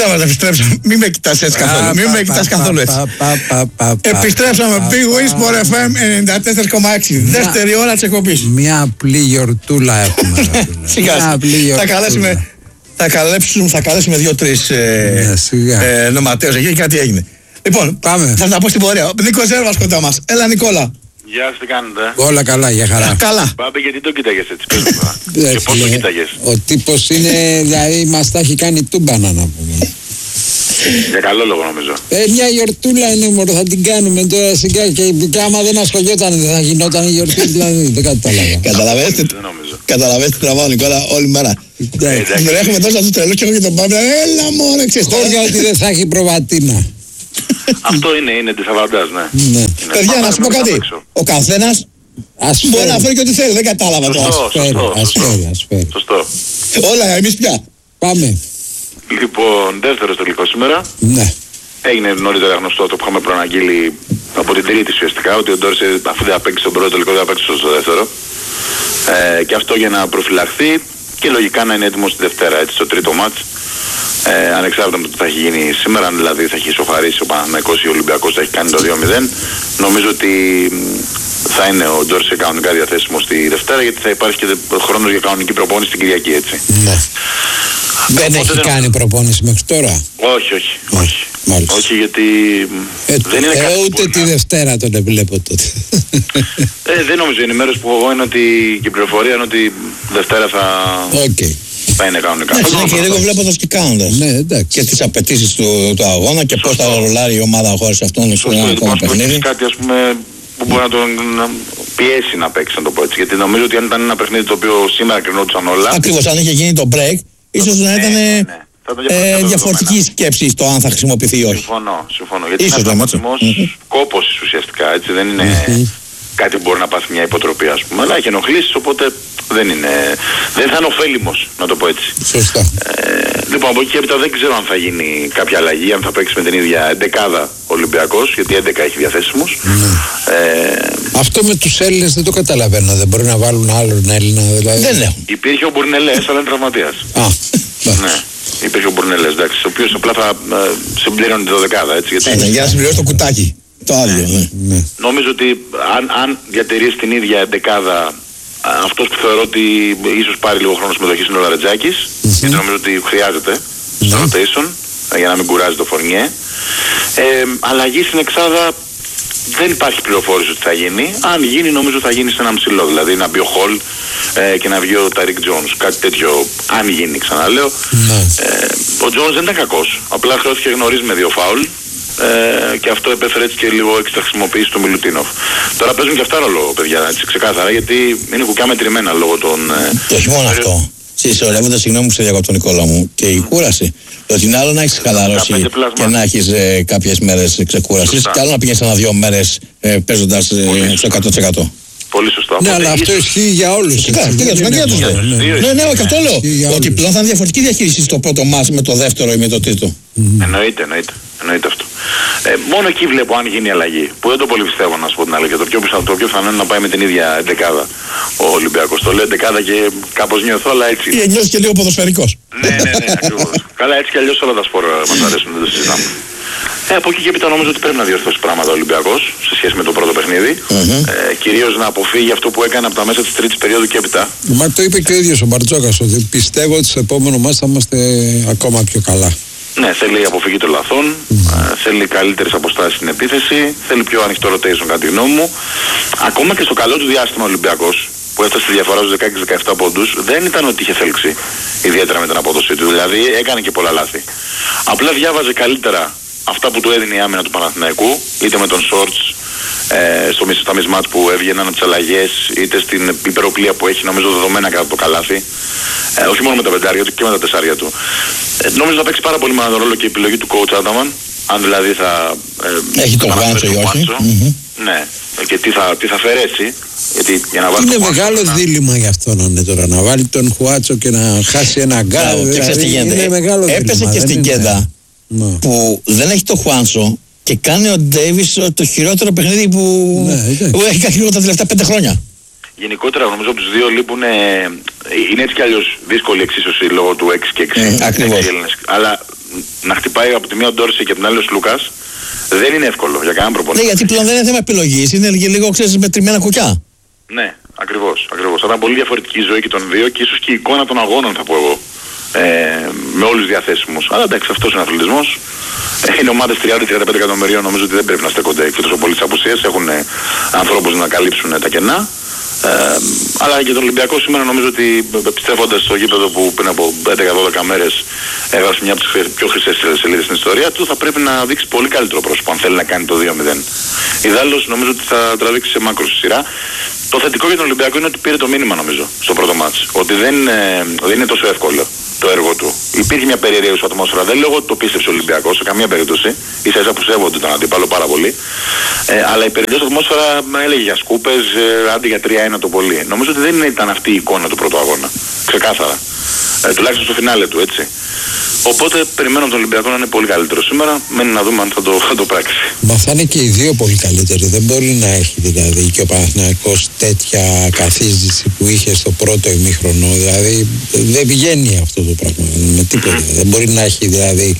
Επιστρέψαμε. Μην με κοιτάς έτσι καθόλου. Μην με κοιτάς καθόλου έτσι. Επιστρέψαμε. Big Wings for FM 94,6. Δεύτερη ώρα της εκπομπής. Μια απλή γιορτούλα έχουμε. Σιγά. Θα καλέσουμε 2-3 νοματέους εκεί και κάτι έγινε. Λοιπόν, θα τα πω στην πορεία. Νίκος Ζέρβας κοντά μας. Έλα Νικόλα. Γεια σας, τι κάνετε? Όλα καλά, για χαρά. Καλά. Πάμε, γιατί το κοίταγες έτσι, πες μου. Και πώς το κοίταγες? Ο τύπος είναι, δηλαδή μας τα έχει κάνει τούμπανα να πούμε. Για καλό λόγο νομίζω. Μια γιορτούλα είναι μωρό, θα την κάνουμε τώρα σιγά και άμα δεν ασχολιόταν δεν θα γινόταν η γιορτή, δηλαδή δεν κατάλαβα. Καταλαβαίνετε τι τραβάω Νικόλα όλη μέρα. Δεν έχουμε τόσα τους τρελούς και εγώ και τον Παύλο, έλα μωρέ χώρια ότι δεν θα έχει προβατίνα. Αυτό είναι τη Σαββαντάς, ναι. Παιδιά, να σου πω κάτι. Ο καθένας μπορεί να φέρει και ό,τι θέλει, δεν κατάλαβα τώρα. Σωστό. Όλα, εμείς πια. Πάμε. Λοιπόν, δεύτερος τελικός σήμερα. Ναι. Έγινε νωρίτερα γνωστό το που είχαμε προαναγγείλει από την Τρίτη ουσιαστικά, ότι ο Ντόρσε αφού δεν απέκτησε τον πρώτο τελικό, δεν απέκτησε στο δεύτερο. Και αυτό για να προφυλαχθεί και λογικά να είναι έτοιμο τη Δευτέρα, έτσι, στο τρίτο μάτς. Ανεξάρτητα με το τι θα έχει γίνει σήμερα, αν δηλαδή θα έχει ισοφαρίσει ο Παναθηναϊκός ή ο Ολυμπιακός θα έχει κάνει το 2-0, νομίζω ότι θα είναι ο Ντόρσε κανονικά διαθέσιμο στη Δευτέρα, γιατί θα υπάρχει και χρόνος για κανονική προπόνηση την Κυριακή, έτσι. Ναι. Δεν έχει κάνει προπόνηση μέχρι τώρα. Όχι, γιατί δεν είναι κάτι. Ούτε τη Δευτέρα τον βλέπω τότε. Δεν νομίζω, η ενημέρωση που έχω είναι ότι και η πληροφορία είναι ότι Δευτέρα θα είναι κανονικά. Και λίγο βλέποντας και κάνοντας. Και τις απαιτήσεις του αγώνα και πώς θα ρολάρει η ομάδα χωρίς αυτόν στο ένα ακόμα παιχνίδι. Κάτι ας πούμε που μπορεί να τον πιέσει να παίξει, να το πω έτσι. Γιατί νομίζω ότι αν ήταν ένα παιχνίδι το οποίο σήμερα κρινόντουσαν όλα. Ακριβώς, αν είχε γίνει το break, ίσως να ήταν διαφορετική σκέψη στο αν θα χρησιμοποιηθεί ή όχι. Συμφωνώ. Γιατί είναι τραυματισμός κόπωσης ουσιαστικά, έτσι. Δεν είναι κάτι που μπορεί να πάθει μια υποτροπή, ας πούμε. Αλλά έχει ενοχλήσεις, οπότε δεν θα είναι ωφέλιμος, να το πω έτσι. Σωστά. Λοιπόν, από εκεί και έπειτα δεν ξέρω αν θα γίνει κάποια αλλαγή, αν θα παίξει με την ίδια εντεκάδα Ολυμπιακός, γιατί 11 έχει διαθέσιμους. Αυτό με τους Έλληνες δεν το καταλαβαίνω, δεν μπορεί να βάλουν άλλον Έλληνα δηλαδή. Δεν έχουν. Υπήρχε ο Μπουρνελές, αλλά είναι τραυματίας. Ναι. Υπήρχε ο Μπουρνελές, εντάξει, ο οποίος απλά θα συμπλήρωνε τη 12, έτσι. Για να συμπληρώσει το κουτάκι. Το άλλο, ναι. Νομίζω ότι αν διατηρήσει την ίδια εντεκάδα, αυτός που θεωρώ ότι ίσως πάρει λίγο χρόνο συμμετοχής είναι ο Λαρετζάκης, γιατί νομίζω ότι χρειάζεται στο rotation για να μην κουράζει το Φορνιέ. Αλλαγή στην εξάδα δεν υπάρχει πληροφόρηση ότι θα γίνει. Αν γίνει, νομίζω θα γίνει σε ένα ψηλό, δηλαδή να μπει ο Χολ και να βγει ο Ταρίκ Τζόνς, κάτι τέτοιο, αν γίνει, ξαναλέω. Ο Τζόνς δεν ήταν κακός, απλά χρεώθηκε γνωρίς με 2 φάουλ. Και αυτό επέφερε έτσι και λίγο έξτρα χρησιμοποίηση του Μιλουτίνοφ. Τώρα παίζουν και αυτά ρόλο, παιδιά, έτσι ξεκάθαρα, γιατί είναι κουκιά μετρημένα λόγω των. Και όχι μόνο αυτό. Συσσωρεύοντας, συγγνώμη που σε διακόπτω Νικόλα μου, και η κούραση. Το ότι είναι άλλο να έχεις χαλαρώσει και να έχεις κάποιες μέρες ξεκούρασης, και άλλο να πηγαίνεις ένα-δύο μέρες παίζοντας στο 100%. Πολύ σωστό. Ναι, αλλά αυτό ισχύει για όλους. Και για τους μαγιάτους. Ναι, όχι, αυτό λέω. Ότι πλέον θα είναι διαφορετική διαχείριση στο πρώτο μάτς με το δεύτερο ή με το τρίτο. Εννοείται αυτό. Μόνο εκεί βλέπω αν γίνει αλλαγή. Που δεν το πολύ πιστεύω, να σου πω την αλήθεια. Το πιο πιθανό είναι να πάει με την ίδια εντεκάδα ο Ολυμπιακός. Το λέω εντεκάδα και κάπως νιώθω, αλλά έτσι. Ή νιώθει και λίγο ποδοσφαιρικός. Ναι, ακριβώς. Καλά, έτσι κι αλλιώς όλα τα σπορ μας αρέσουν, δεν το συζητάμε. Από εκεί και έπειτα νομίζω ότι πρέπει να διορθώσει πράγματα ο Ολυμπιακός σε σχέση με το πρώτο παιχνίδι. Κυρίως να αποφύγει αυτό που έκανε από τα μέσα της τρίτης περίοδου και έπειτα. Μα το είπε και ο ίδιος ο Μπαρτζόκας, ότι πιστεύω ότι στο επόμενο μας θα είμαστε ακόμα πιο καλά. Ναι, θέλει αποφυγή των λαθών, θέλει καλύτερες αποστάσεις στην επίθεση, θέλει πιο ανοιχτό rotation κατά τη γνώμη μου. Ακόμα και στο καλό του διάστημα ο Ολυμπιακός, που έφτασε στη διαφορά στους 16-17 πόντους, δεν ήταν ότι είχε θέλξει ιδιαίτερα με την απόδοσή του. Δηλαδή έκανε και πολλά λάθη. Απλά διάβαζε καλύτερα αυτά που του έδινε η άμυνα του Παναθηναϊκού, είτε με τον Σόρτς στα μισμάτς που έβγαιναν από τις αλλαγές, είτε στην υπεροπλία που έχει νομίζω δεδομένα κατά το καλάθι. Όχι μόνο με τα πεντάρια του και με τα τεσσάρια του. Νομίζω θα παίξει πάρα πολύ μεγάλο ρόλο και η επιλογή του coach Άνταμαν, αν δηλαδή θα έχει τον Χουάντσο ή όχι. Ναι, και τι θα αφαιρέσει. Γιατί για να βάλει είναι μεγάλο δίλημμα για αυτό να είναι τώρα, να βάλει τον Χουάντσο και να χάσει ένα γκάλ. Είναι μεγάλο δίλημμα. Έπεσε και στην Κέντα που δεν έχει τον Χουάντσο και κάνει ο Ντέιβις το χειρότερο παιχνίδι που έχει κάνει τα τελευταία 5 χρόνια. Γενικότερα νομίζω από τους δύο λείπουν, είναι έτσι κι αλλιώς δύσκολη εξίσωση λόγω του 6 και 6. Ακριβώς. Αλλά να χτυπάει από τη μία ο Ντόρση και από την άλλη ο Σλούκας δεν είναι εύκολο για κανέναν προπονητή. Ναι, γιατί πλέον δεν είναι θέμα επιλογής, είναι λίγο, ξέρεις, μετρημένα κουκιά. Ναι, ακριβώς. Θα ήταν πολύ διαφορετική η ζωή και των δύο και ίσως και η εικόνα των αγώνων, θα πω εγώ. Με όλους τους διαθέσιμους. Αλλά εντάξει, αυτός είναι ο αθλητισμός. Είναι ομάδες 30-35 εκατομμυρίων, νομίζω ότι δεν πρέπει να στέκονται και τόσο πολλές απουσίες. Έχουν ανθρώπους να καλύψουν τα κενά. Αλλά και τον Ολυμπιακό σήμερα νομίζω ότι επιστρέφοντας στο γήπεδο που πριν από 11-12 μέρες έγραψε μια από τις πιο χρυσές σελίδες στην ιστορία του, θα πρέπει να δείξει πολύ καλύτερο πρόσωπο αν θέλει να κάνει το 2-0. Ιδάλλως νομίζω ότι θα τραβήξει σε μάκρο στη σειρά. Το θετικό για τον Ολυμπιακό είναι ότι πήρε το μήνυμα νομίζω στο πρώτο μάτς. Ότι δεν είναι τόσο εύκολο το έργο του. Υπήρχε μια περιραίωση ατμόσφαιρα. Δεν λέω ότι το πίστεψε ο Ολυμπιακός σε καμία περίπτωση. Ίσα-ίσα που σέβονται τον αντίπαλο πάρα πολύ. Αλλά η περιραίωση ατμόσφαιρα έλεγε για σκούπες, άντε για 3-1 το πολύ. Νομίζω ότι δεν ήταν αυτή η εικόνα του πρώτου αγώνα. Ξεκάθαρα. Τουλάχιστον στο φινάλε του, έτσι. Οπότε περιμένω από τον Ολυμπιακό να είναι πολύ καλύτερο σήμερα. Μένει να δούμε αν θα το πράξει. Μα θα είναι και οι δύο πολύ καλύτεροι. Δεν μπορεί να έχει δηλαδή και ο Παναθηναϊκός τέτοια καθίζηση που είχε στο πρώτο ημίχρονο. Δηλαδή δεν πηγαίνει αυτό το πράγμα με τίποτα. Δεν μπορεί να έχει δηλαδή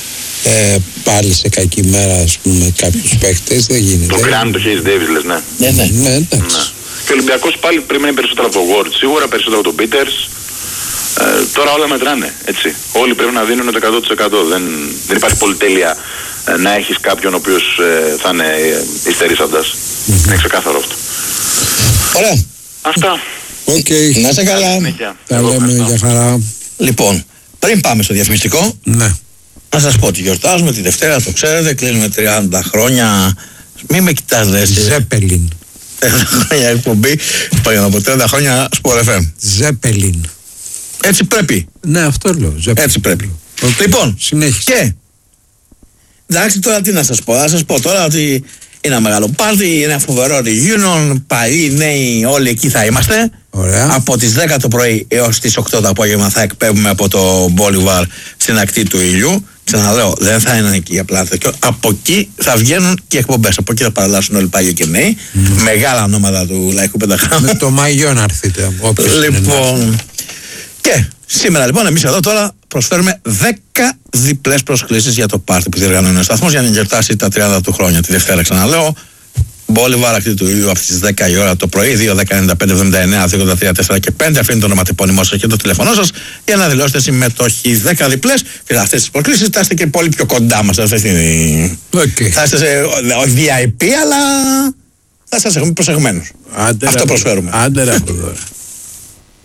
πάλι σε κακή μέρα, ας πούμε, κάποιους παίκτες. Δεν γίνεται. Το Γκραν, το Χέις Ντέιβις λες, ναι. Ναι, εντάξει. Και ο Ολυμπιακός πάλι περιμένει περισσότερο από τον Γουόρτ, σίγουρα περισσότερο από τον Πίτερς. Τώρα όλα μετράνε, έτσι. Όλοι πρέπει να δίνουν το 100%. Δεν υπάρχει πολυτέλεια να έχεις κάποιον ο οποίος θα είναι υστερήσαντας. Είναι ξεκάθαρο αυτό. Ωραία. Αυτά. Οκ. Να είσαι καλά. Τα λέμε για χαρά. Λοιπόν, πριν πάμε στο διαφημιστικό, Ναι. να σας πω ότι γιορτάζουμε τη Δευτέρα, το ξέρετε, κλείνουμε 30 χρόνια. Μην με κοιτάς, δε εσύ. Ζέπελιν. 30 χρόνια εκπομπή, πάνω από 30 χρόνια Sport FM. Ζέπελιν. Έτσι πρέπει. Ναι, αυτό λέω. Ζέπελιν. Έτσι πρέπει. Okay. Λοιπόν, συνέχισε. και εντάξει, τώρα τι να σας πω. Θα σας πω τώρα ότι είναι ένα μεγάλο πάρτι, είναι ένα φοβερό reunion. Παλιοί, νέοι, όλοι εκεί θα είμαστε. Ωραία. Από τις 10 το πρωί έως τις 8 το απόγευμα θα εκπέμπουμε από το Μπόλιβαρ στην ακτή του ήλιου. Ξαναλέω, δεν θα είναι εκεί απλά τέτοιο. Από εκεί θα βγαίνουν και εκπομπές. Από εκεί θα παραλλάσσουν όλοι παλιοί και νέοι. Μεγάλα ονόματα του Λαϊκού Πενταγράμμου. Με το μαγιό να έρθετε. Λοιπόν. Και σήμερα λοιπόν εμείς εδώ τώρα προσφέρουμε 10 διπλές προσκλήσεις για το πάρτι που διοργανώνει ο σταθμός για να γιορτάσει τα 30 του χρόνια. Τη Δευτέρα, ξαναλέω, Μπόλιβαρ, ακτή του ήλιου, από τις 10 η ώρα το πρωί, 2-10-95-79-283-4 και 5. Αφήνει το ονοματεπώνυμό σας και το τηλέφωνό σας για να δηλώσετε συμμετοχή. 10 διπλές και αυτές τις προσκλήσεις θα είστε και πολύ πιο κοντά μας. Θα είστε σε VIP, αλλά θα σας έχουμε προσεγμένους. Αυτό προσφέρουμε. Άντε ρε από εδώ.